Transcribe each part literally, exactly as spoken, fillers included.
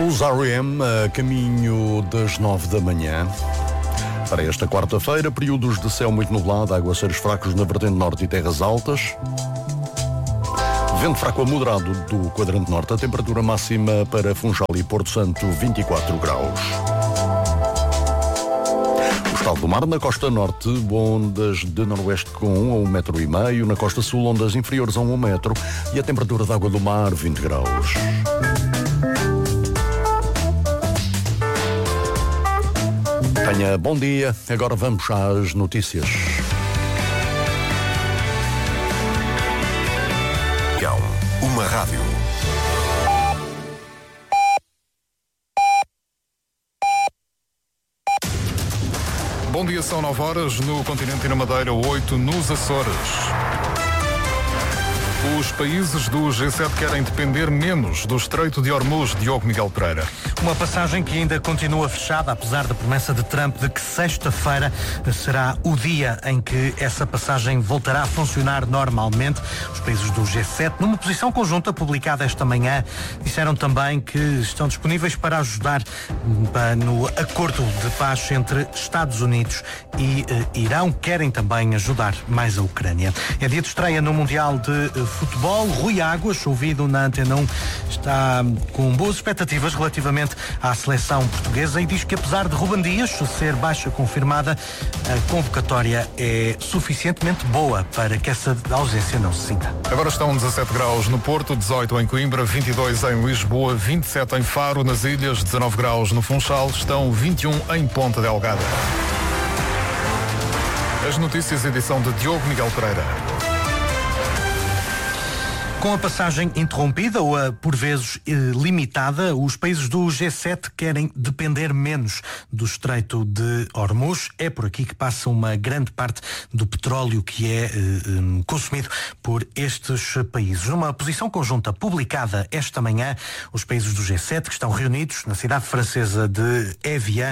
Os R E M a caminho das nove da manhã. Para esta quarta-feira, períodos de céu muito nublado, aguaceiros fracos na vertente norte e terras altas. Vento fraco a moderado do quadrante norte. A temperatura máxima para Funchal e Porto Santo, vinte e quatro graus. O estado do mar na costa norte, ondas de noroeste com um a um metro e meio. Na costa sul, ondas inferiores a um metro. E a temperatura da água do mar, vinte graus. Tenha bom dia. Agora vamos às notícias. Uma rádio. Bom dia, são nove horas no continente e na Madeira, oito nos Açores. Os países do G sete querem depender menos do Estreito de Hormuz. Diogo Miguel Pereira. Uma passagem que ainda continua fechada, apesar da promessa de Trump de que sexta-feira será o dia em que essa passagem voltará a funcionar normalmente. Os países do G sete, numa posição conjunta publicada esta manhã, disseram também que estão disponíveis para ajudar no acordo de paz entre Estados Unidos e eh, Irão. Querem também ajudar mais a Ucrânia. É dia de estreia no Mundial de eh, Futebol. Rui Águas, ouvido na Antena um, está com boas expectativas relativamente à seleção portuguesa e diz que, apesar de Ruben Dias ser baixa confirmada, a convocatória é suficientemente boa para que essa ausência não se sinta. Agora estão dezassete graus no Porto, dezoito em Coimbra, vinte e dois em Lisboa, vinte e sete em Faro, nas Ilhas, dezanove graus no Funchal, estão vinte e um em Ponta Delgada. As notícias, edição de Diogo Miguel Pereira. Com a passagem interrompida ou a, por vezes, eh, limitada, os países do G sete querem depender menos do Estreito de Hormuz. É por aqui que passa uma grande parte do petróleo que é eh, eh, consumido por estes países. Numa posição conjunta publicada esta manhã, os países do G sete, que estão reunidos na cidade francesa de Evian,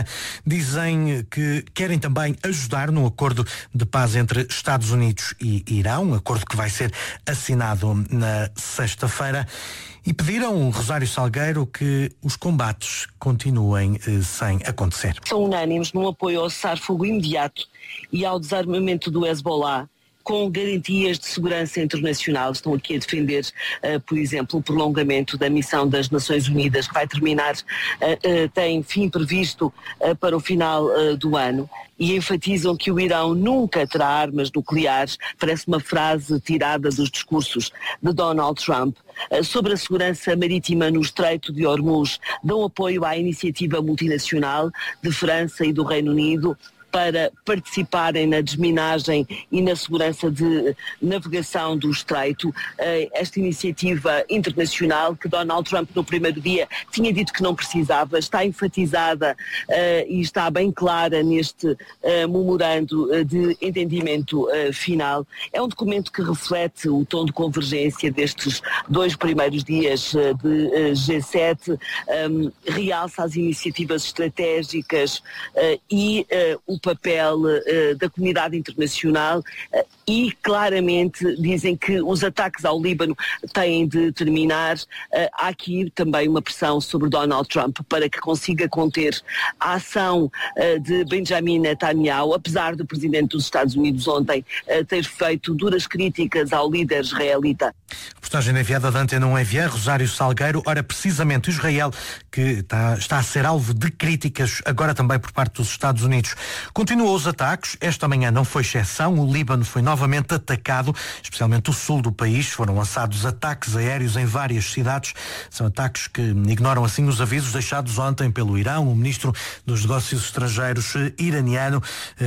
dizem que querem também ajudar no acordo de paz entre Estados Unidos e Irão, um acordo que vai ser assinado na sexta-feira, e pediram, Rosário Salgueiro, que os combates continuem eh, sem acontecer. São unânimes no apoio ao cessar-fogo imediato e ao desarmamento do Hezbollah, com garantias de segurança internacional. Estão aqui a defender, uh, por exemplo, o prolongamento da missão das Nações Unidas, que vai terminar, uh, uh, tem fim previsto uh, para o final uh, do ano, e enfatizam que o Irão nunca terá armas nucleares. Parece uma frase tirada dos discursos de Donald Trump. Uh, sobre a segurança marítima no Estreito de Hormuz, dão apoio à iniciativa multinacional de França e do Reino Unido para participarem na desminagem e na segurança de navegação do Estreito. Esta iniciativa internacional, que Donald Trump no primeiro dia tinha dito que não precisava, está enfatizada uh, e está bem clara neste uh, memorando de entendimento uh, final. É um documento que reflete o tom de convergência destes dois primeiros dias uh, de uh, G sete, um, realça as iniciativas estratégicas uh, e uh, o papel uh, da comunidade internacional uh, e claramente dizem que os ataques ao Líbano têm de terminar. Uh, há aqui também uma pressão sobre Donald Trump para que consiga conter a ação uh, de Benjamin Netanyahu, apesar do presidente dos Estados Unidos ontem uh, ter feito duras críticas ao líder israelita. Reportagem enviada da Antena um Evian, Rosário Salgueiro. Ora, precisamente Israel, que está, está a ser alvo de críticas agora também por parte dos Estados Unidos, continuou os ataques. Esta manhã não foi exceção. O Líbano foi novamente atacado, especialmente o sul do país. Foram lançados ataques aéreos em várias cidades. São ataques que ignoram assim os avisos deixados ontem pelo Irão. O ministro dos Negócios Estrangeiros iraniano,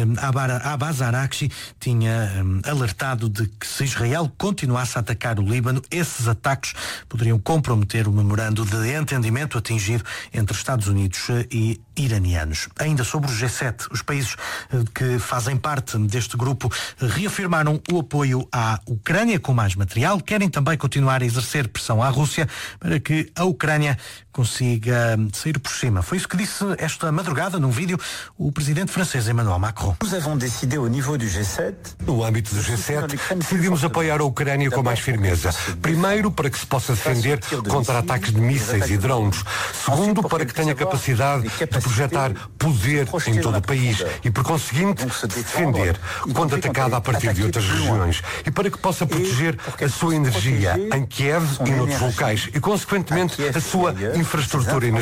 Abbas Araghchi, tinha alertado de que se Israel continuasse a atacar o Líbano, esses ataques poderiam comprometer o memorando de entendimento atingido entre Estados Unidos e iranianos. Ainda sobre o G sete, os países que fazem parte deste grupo reafirmaram confirmaram o apoio à Ucrânia com mais material. Querem também continuar a exercer pressão à Rússia para que a Ucrânia consiga sair por cima. Foi isso que disse esta madrugada num vídeo o presidente francês Emmanuel Macron. No âmbito do G sete, decidimos apoiar a Ucrânia com mais firmeza. Primeiro, para que se possa defender contra ataques de mísseis e drones. Segundo, para que tenha capacidade de projetar poder em todo o país e, por conseguinte, se defender quando atacada a partir de outras regiões. E para que possa proteger a sua energia em Kiev e noutros locais e, consequentemente, a sua infraestrutura energética.